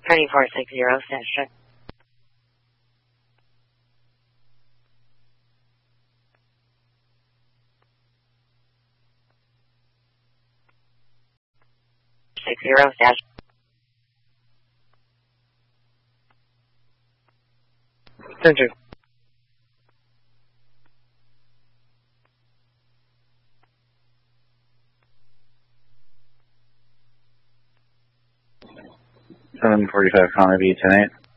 Turning 460, stand check. Zero dash. Center. $745 Connor B 10-8.